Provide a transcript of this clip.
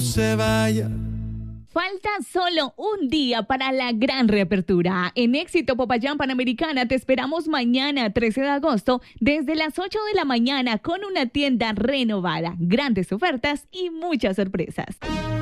se vaya. Falta solo un día para la gran reapertura. En Éxito Popayán Panamericana te esperamos mañana, 13 de agosto, desde las 8 de la mañana con una tienda renovada, grandes ofertas y muchas sorpresas.